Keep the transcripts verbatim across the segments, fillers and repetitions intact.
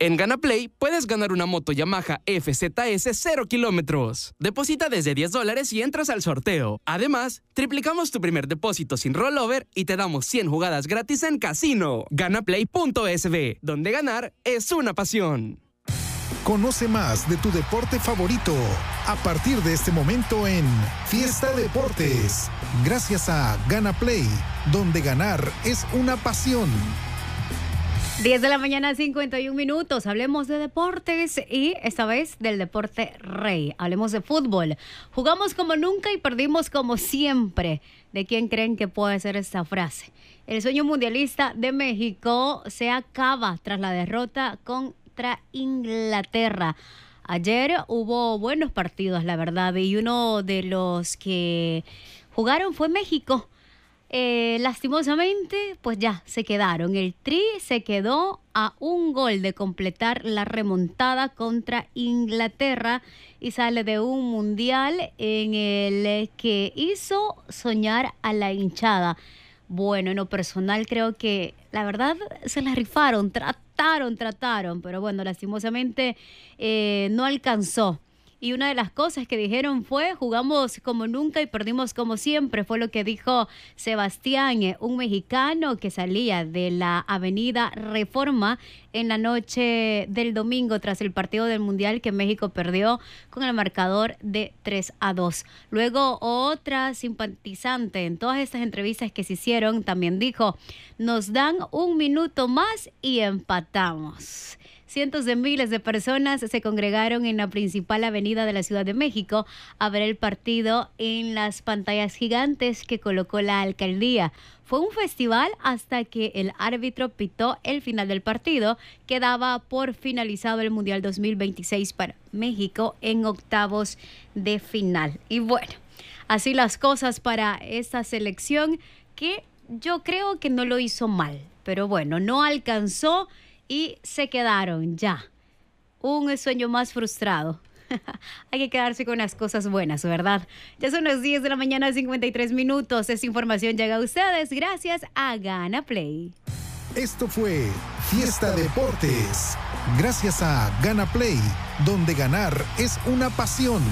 En GanaPlay puedes ganar una moto Yamaha F Z S cero kilómetros. Deposita desde diez dólares y entras al sorteo. Además, triplicamos tu primer depósito sin rollover y te damos cien jugadas gratis en casino. Ganaplay punto es be, donde ganar es una pasión. Conoce más de tu deporte favorito a partir de este momento en Fiesta Deportes, gracias a GanaPlay, donde ganar es una pasión. diez de la mañana, cincuenta y un minutos. Hablemos de deportes y esta vez del deporte rey. Hablemos de fútbol. Jugamos como nunca y perdimos como siempre. ¿De quién creen que puede ser esta frase? El sueño mundialista de México se acaba tras la derrota contra Inglaterra. Ayer hubo buenos partidos, la verdad, y uno de los que jugaron fue México. Eh, lastimosamente, pues ya se quedaron. El Tri se quedó a un gol de completar la remontada contra Inglaterra y sale de un mundial en el que hizo soñar a la hinchada. Bueno, en lo personal creo que la verdad se la rifaron, trataron, trataron, pero bueno, lastimosamente eh, no alcanzó. Y una de las cosas que dijeron fue, jugamos como nunca y perdimos como siempre. Fue lo que dijo Sebastián, un mexicano que salía de la avenida Reforma en la noche del domingo tras el partido del Mundial que México perdió con el marcador de tres a dos. Luego otra simpatizante en todas estas entrevistas que se hicieron también dijo, nos dan un minuto más y empatamos. Cientos de miles de personas se congregaron en la principal avenida de la Ciudad de México a ver el partido en las pantallas gigantes que colocó la alcaldía. Fue un festival hasta que el árbitro pitó el final del partido, que daba por finalizado el Mundial dos mil veintiséis para México en octavos de final. Y bueno, así las cosas para esta selección que yo creo que no lo hizo mal, pero bueno, no alcanzó y se quedaron ya. Un sueño más frustrado. Hay que quedarse con las cosas buenas, ¿verdad? Ya son las diez de la mañana, cincuenta y tres minutos. Esta información llega a ustedes gracias a GanaPlay. Esto fue Fiesta Deportes, gracias a GanaPlay, donde ganar es una pasión.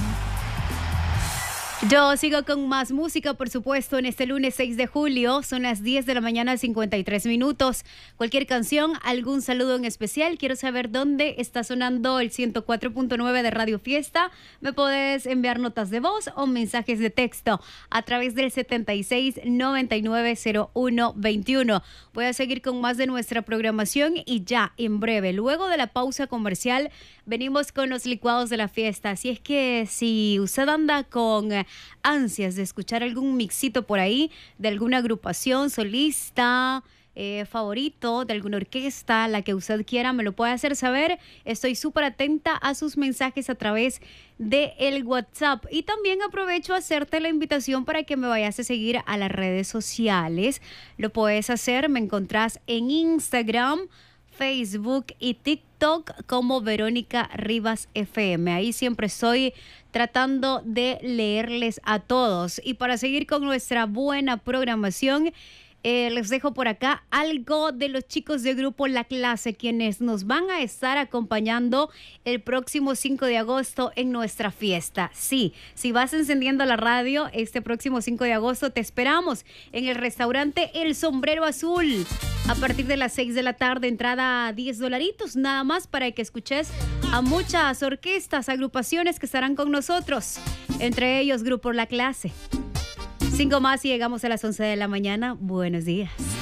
Yo sigo con más música, por supuesto, en este lunes seis de julio. Son las diez de la mañana, cincuenta y tres minutos. Cualquier canción, algún saludo en especial. Quiero saber dónde está sonando el ciento cuatro punto nueve de Radio Fiesta. Me puedes enviar notas de voz o mensajes de texto a través del setenta y seis, noventa y nueve, cero uno, veintiuno. Voy a seguir con más de nuestra programación y ya en breve, luego de la pausa comercial, venimos con los licuados de la fiesta. Así es que si usted anda con ansias de escuchar algún mixito por ahí de alguna agrupación solista eh, favorito, de alguna orquesta, la que usted quiera, me lo puede hacer saber. Estoy súper atenta a sus mensajes a través de el WhatsApp. Y también aprovecho a hacerte la invitación para que me vayas a seguir a las redes sociales. Lo puedes hacer, me encontrás en Instagram, Facebook y TikTok como Verónica Rivas F M. Ahí siempre estoy tratando de leerles a todos. Y para seguir con nuestra buena programación, eh, les dejo por acá algo de los chicos de grupo La Clase, quienes nos van a estar acompañando el próximo cinco de agosto en nuestra fiesta. Sí, si vas encendiendo la radio este próximo cinco de agosto, te esperamos en el restaurante El Sombrero Azul. A partir de las seis de la tarde, entrada a diez dolaritos, nada más para que escuches a muchas orquestas, agrupaciones que estarán con nosotros, entre ellos Grupo La Clase. Cinco más y llegamos a las once de la mañana. Buenos días.